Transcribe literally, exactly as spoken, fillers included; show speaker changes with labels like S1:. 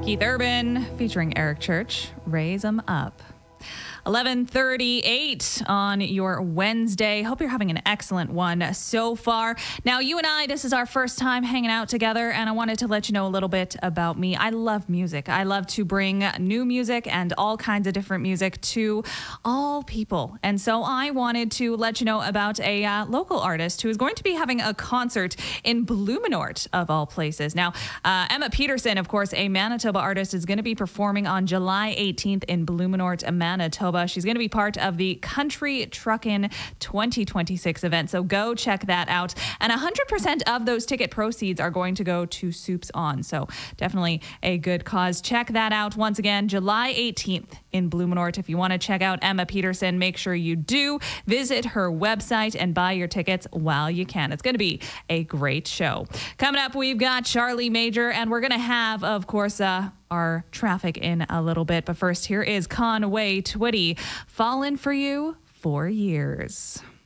S1: Keith Urban featuring Eric Church, Raise 'em Up. eleven thirty-eight on your Wednesday. Hope you're having an excellent one so far. Now, you and I, this is our first time hanging out together, and I wanted to let you know a little bit about me. I love music. I love to bring new music and all kinds of different music to all people. And so I wanted to let you know about a uh, local artist who is going to be having a concert in Blumenort, of all places. Now, uh, Emma Peterson, of course, a Manitoba artist, is going to be performing on July eighteenth in Blumenort, Manitoba. She's going to be part of the Country Truckin' twenty twenty-six event, so go check that out. And one hundred percent of those ticket proceeds are going to go to Soups On, so definitely a good cause. Check that out. Once again, July eighteenth in Blumenort. If you want to check out Emma Peterson, make sure you do visit her website and buy your tickets while you can. It's going to be a great show. Coming up, we've got Charlie Major, and we're going to have, of course, uh, our traffic in a little bit. But first, here is Conway Twitty, Fallen for You for Years.